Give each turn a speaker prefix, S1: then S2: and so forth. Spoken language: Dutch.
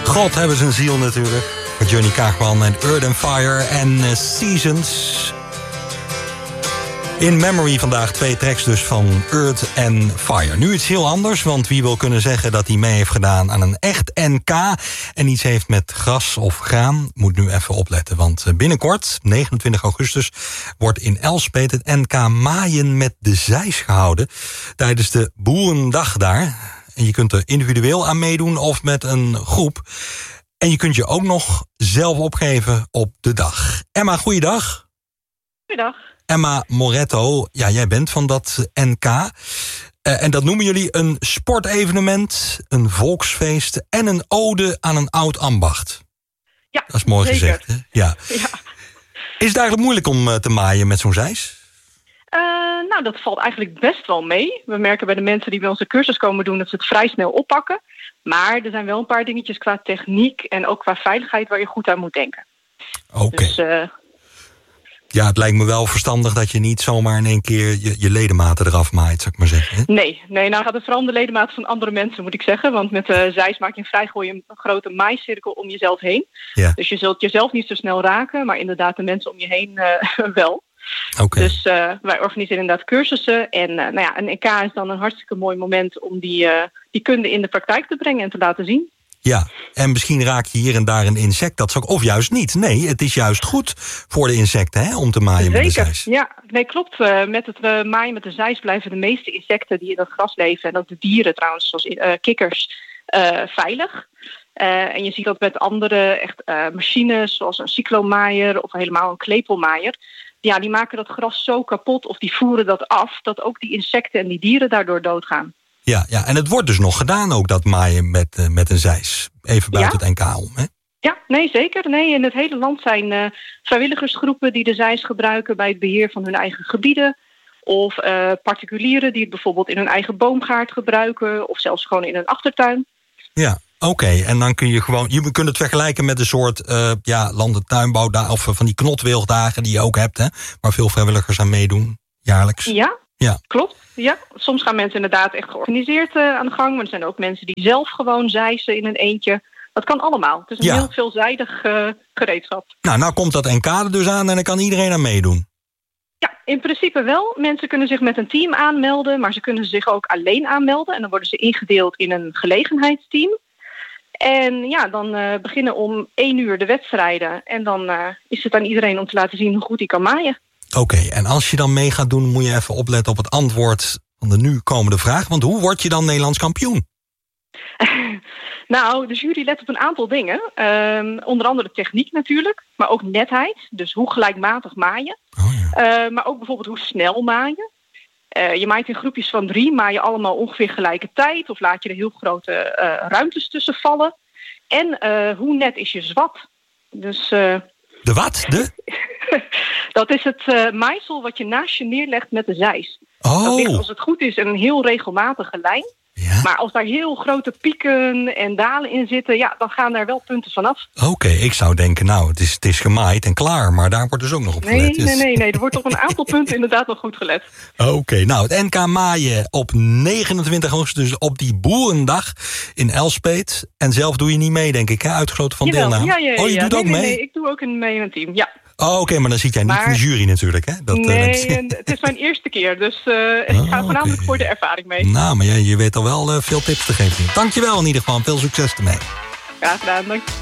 S1: God hebben zijn ziel natuurlijk. Met Johnny Kaagman en Earth and Fire en Seasons. In Memory vandaag 2 tracks dus van Earth and Fire. Nu iets heel anders, want wie wil kunnen zeggen dat hij mee heeft gedaan aan een echt NK... en iets heeft met gras of graan, moet nu even opletten. Want binnenkort, 29 augustus, wordt in Elspeet het NK Maaien met de Zeis gehouden... tijdens de Boerendag daar. En je kunt er individueel aan meedoen of met een groep. En je kunt je ook nog zelf opgeven op de dag. Emma, goeiedag.
S2: Goeiedag.
S1: Emma Moretto, ja, jij bent van dat NK. En dat noemen jullie een sportevenement, een volksfeest... en een ode aan een oud ambacht.
S2: Ja,
S1: dat is mooi
S2: zeker.
S1: gezegd, hè? Ja. Is het eigenlijk moeilijk om te maaien met zo'n zeis?
S2: Nou, dat valt eigenlijk best wel mee. We merken bij de mensen die bij onze cursus komen doen... dat ze het vrij snel oppakken. Maar er zijn wel een paar dingetjes qua techniek... en ook qua veiligheid waar je goed aan moet denken.
S1: Oké.
S2: Dus,
S1: ja, het lijkt me wel verstandig dat je niet zomaar in één keer je ledematen eraf maait, zou ik maar zeggen. Hè?
S2: Nee, nou gaat het vooral om de ledematen van andere mensen, moet ik zeggen. Want met de zeis maak je een grote maaicirkel om jezelf heen. Ja. Dus je zult jezelf niet zo snel raken, maar inderdaad de mensen om je heen wel.
S1: Okay.
S2: Dus wij organiseren inderdaad cursussen. En een NK is dan een hartstikke mooi moment om die kunde in de praktijk te brengen en te laten zien.
S1: Ja, en misschien raak je hier en daar een insect, dat zou, of juist niet. Nee, het is juist goed voor de insecten, hè, om te maaien met de zeis.
S2: Ja, nee, klopt. Met het maaien met de zeis blijven de meeste insecten die in het gras leven... en ook de dieren trouwens, zoals kikkers, veilig. En je ziet dat met andere machines, zoals een cyclomaaier of helemaal een klepelmaaier... Ja, die maken dat gras zo kapot of die voeren dat af... dat ook die insecten en die dieren daardoor doodgaan.
S1: Ja, en het wordt dus nog gedaan ook, dat maaien met een zeis. Even buiten het NK om, hè? Ja,
S2: nee, zeker. Nee, in het hele land zijn vrijwilligersgroepen die de zeis gebruiken... bij het beheer van hun eigen gebieden. Of particulieren die het bijvoorbeeld in hun eigen boomgaard gebruiken... of zelfs gewoon in een achtertuin.
S1: Ja, oké. En dan kun je kunt het vergelijken met een soort land- en tuinbouw... of van die knotwilgdagen die je ook hebt, hè? Waar veel vrijwilligers aan meedoen, jaarlijks.
S2: Ja, klopt. Ja, soms gaan mensen inderdaad echt georganiseerd aan de gang. Maar er zijn ook mensen die zelf gewoon zeisen in een eentje. Dat kan allemaal. Het is een heel veelzijdig gereedschap.
S1: Nou komt dat NK er dus aan en dan kan iedereen aan meedoen.
S2: Ja, in principe wel. Mensen kunnen zich met een team aanmelden, maar ze kunnen zich ook alleen aanmelden. En dan worden ze ingedeeld in een gelegenheidsteam. En ja, dan beginnen om 1 uur de wedstrijden. En dan is het aan iedereen om te laten zien hoe goed hij kan maaien.
S1: Oké, en als je dan mee gaat doen, moet je even opletten op het antwoord van de nu komende vraag. Want hoe word je dan Nederlands kampioen?
S2: Nou, de jury let op een aantal dingen. Onder andere techniek natuurlijk, maar ook netheid. Dus hoe gelijkmatig maaien. Maar ook bijvoorbeeld hoe snel maaien. Je maait in groepjes van 3, maai je allemaal ongeveer gelijke tijd. Of laat je er heel grote ruimtes tussen vallen. En hoe net is je zwat. Dus...
S1: De wat?
S2: Dat is het maaisel wat je naast je neerlegt met de zeis.
S1: Oh.
S2: Dat ligt, als het goed is, in een heel regelmatige lijn. Ja. Maar als daar heel grote pieken en dalen in zitten... ja, dan gaan daar wel punten vanaf.
S1: Oké, ik zou denken, het is gemaaid en klaar. Maar daar wordt dus ook nog op gelet.
S2: Nee. Er wordt op een aantal punten inderdaad nog goed gelet.
S1: Oké, het NK maaien op 29 augustus, dus op die Boerendag in Elspeet. En zelf doe je niet mee, denk ik, hè? Uitgesloten van deelname.
S2: Ja.
S1: Oh, je doet ook mee?
S2: Nee, ik doe ook mee in een team, ja.
S1: Oh, oké, maar dan zit jij niet in de jury natuurlijk, hè?
S2: Het is mijn eerste keer, dus ik ga voornamelijk voor de ervaring mee.
S1: Nou, maar je weet al wel veel tips te geven. Dankjewel in ieder geval, veel succes ermee.
S2: Graag gedaan, dank.